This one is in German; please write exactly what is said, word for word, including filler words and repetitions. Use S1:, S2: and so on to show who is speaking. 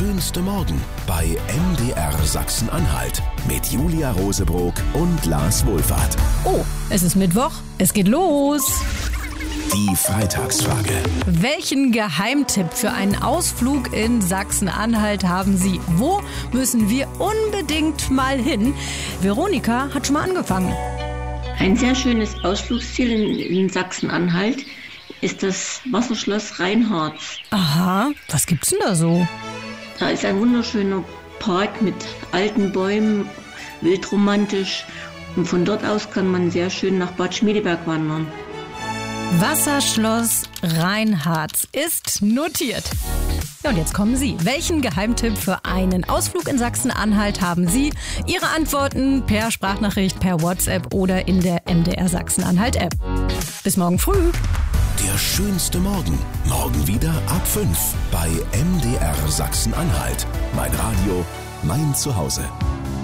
S1: schönste Morgen bei M D R Sachsen-Anhalt mit Julia Rosebrock und Lars Wohlfahrt.
S2: Oh, es ist Mittwoch, es geht los.
S1: Die Freitagsfrage.
S2: Welchen Geheimtipp für einen Ausflug in Sachsen-Anhalt haben Sie? Wo müssen wir unbedingt mal hin? Veronika hat schon mal angefangen.
S3: Ein sehr schönes Ausflugsziel in, in Sachsen-Anhalt ist das Wasserschloss Reinharz.
S2: Aha, was gibt's denn da so?
S3: Da ist ein wunderschöner Park mit alten Bäumen, wildromantisch. Und von dort aus kann man sehr schön nach Bad Schmiedeberg wandern.
S2: Wasserschloss Reinharz ist notiert. Ja, und jetzt kommen Sie. Welchen Geheimtipp für einen Ausflug in Sachsen-Anhalt haben Sie? Ihre Antworten per Sprachnachricht, per WhatsApp oder in der M D R Sachsen-Anhalt-App. Bis morgen früh.
S1: Der schönste Morgen. Morgen wieder ab fünf bei M D R Sachsen-Anhalt. Mein Radio, mein Zuhause.